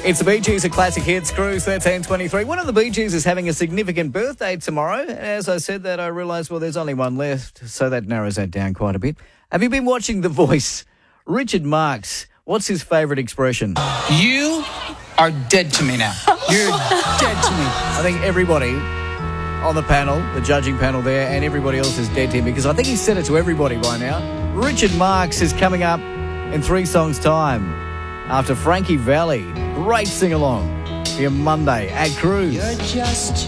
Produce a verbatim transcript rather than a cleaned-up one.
It's the Bee Gees at Classic Hits, Cruise thirteen twenty-three. One of the Bee Gees is having a significant birthday tomorrow. As I said that, I realised, well, there's only one left, so that narrows that down quite a bit. Have you been watching The Voice? Richard Marx, what's his favourite expression? You are dead to me now. You're dead to me. I think everybody on the panel, the judging panel there, and everybody else is dead to him because I think he's said it to everybody by now. Richard Marx is coming up in three songs' time after Frankie Valli. Great sing-along for your Monday at Cruise. You're just